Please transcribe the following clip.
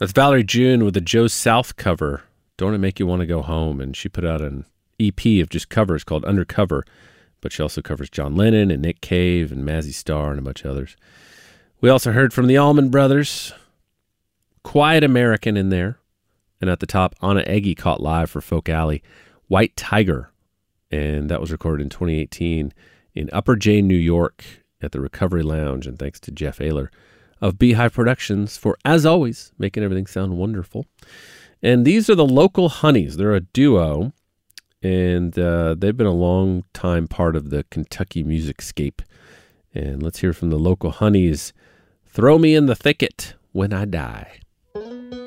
That's Valerie June with the Joe South cover, Don't It Make You Want to Go Home? And she put out an EP of just covers called Undercover, but she also covers John Lennon and Nick Cave and Mazzy Star and a bunch of others. We also heard from the Allman Brothers, Quiet American in there. And at the top, Anna Eggy caught live for Folk Alley, White Tiger. And that was recorded in 2018 in Upper Jane, New York at the Recovery Lounge. And thanks to Jeff Ayler of Beehive Productions for, as always, making everything sound wonderful. And these are the Local Honeys. They're a duo, and they've been a long time part of the Kentucky music scape. And let's hear from the Local Honeys, Throw Me in the Thicket When I Die.